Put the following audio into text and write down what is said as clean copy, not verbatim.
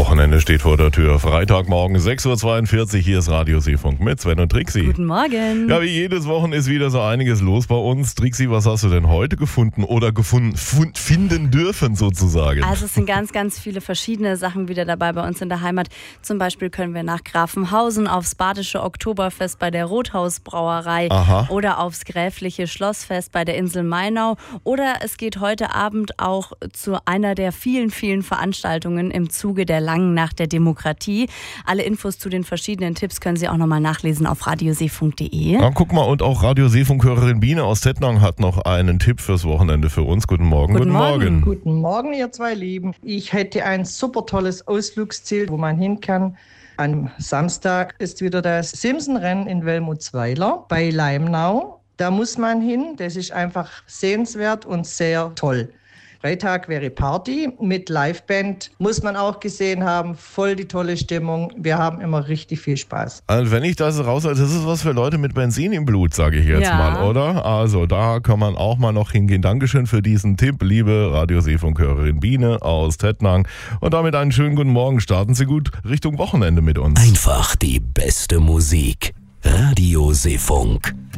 Wochenende steht vor der Tür. Freitagmorgen 6.42 Uhr, hier ist Radio Seefunk mit Sven und Trixi. Guten Morgen. Ja, wie jedes Wochen ist wieder so einiges los bei uns. Trixi, was hast du denn heute gefunden oder finden dürfen sozusagen? Also es sind ganz, ganz viele verschiedene Sachen wieder dabei bei uns in der Heimat. Zum Beispiel können wir nach Grafenhausen aufs Badische Oktoberfest bei der Rothausbrauerei oder aufs Gräfliche Schlossfest bei der Insel Mainau. Oder es geht heute Abend auch zu einer der vielen, vielen Veranstaltungen im Zuge der langen Nacht der Demokratie. Alle Infos zu den verschiedenen Tipps können Sie auch nochmal nachlesen auf radioseefunk.de. Ja, guck mal, und auch Radioseefunk-Hörerin Biene aus Tettnang hat noch einen Tipp fürs Wochenende für uns. Guten Morgen. Guten Morgen. Guten Morgen, ihr zwei Lieben. Ich hätte ein super tolles Ausflugsziel, wo man hin kann. Am Samstag ist wieder das Simson-Rennen in Wellmutsweiler bei Leimnau. Da muss man hin. Das ist einfach sehenswert und sehr toll. Freitag wäre Party mit Liveband. Muss man auch gesehen haben. Voll die tolle Stimmung. Wir haben immer richtig viel Spaß. Also wenn ich das raushöre, das ist was für Leute mit Benzin im Blut, sage ich jetzt mal, oder? Also da kann man auch mal noch hingehen. Dankeschön für diesen Tipp, liebe Radio-Seefunk-Hörerin Biene aus Tettnang. Und damit einen schönen guten Morgen. Starten Sie gut Richtung Wochenende mit uns. Einfach die beste Musik. Radio Seefunk.